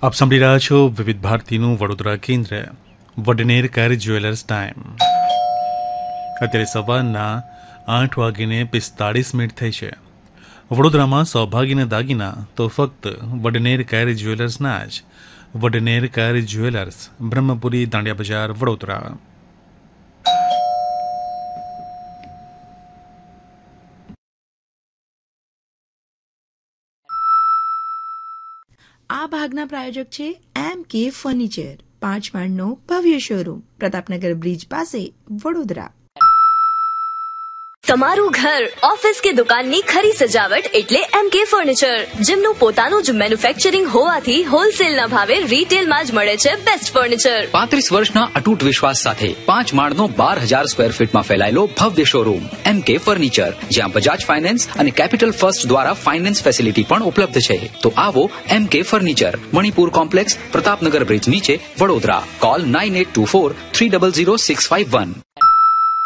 આપ સાંભળી રહ્યા છો વિવિધ ભારતીનું વડોદરા કેન્દ્ર વડનેર કાર જ્વેલર્સ ટાઈમ. અત્યારે સવારના 8:45 થઈ છે. વડોદરામાં સૌભાગ્યના દાગીના તો ફક્ત વડનેર કાર જ્વેલર્સના જ. વડનેર કાર જ્વેલર્સ, બ્રહ્મપુરી, દાંડિયા બજાર, વડોદરા. આ ભાગના પ્રાયોજક છે MK ફર્નિચર, 5 માળનો ભવ્ય શોરૂમ, પ્રતાપનગર બ્રિજ પાસે, વડોદરા. તમારું ઘર, ઓફિસ કે દુકાનની ખરી સજાવટ એટલે MK ફર્નિચર, જેમનું પોતાનું જ મેન્યુફેક્ચરિંગ હોવાથી હોલસેલના ભાવે રિટેલમાં જ મળે છે બેસ્ટ ફર્નિચર. 35 વર્ષના અતૂટ વિશ્વાસ સાથે 5 માળનો 12,000 સ્ક્વેર ફીટમાં ફેલાયેલો ભવ્ય શોરૂમ MK ફર્નિચર, જ્યાં બજાજ ફાઇનાન્સ અને કેપિટલ ફર્સ્ટ દ્વારા ફાઇનાન્સ ફેસિલિટી પણ ઉપલબ્ધ છે. તો આવો MK furniture, Manipur complex, Pratapnagar bridge નીચે, વડોદરા. કોલ 9824 300651.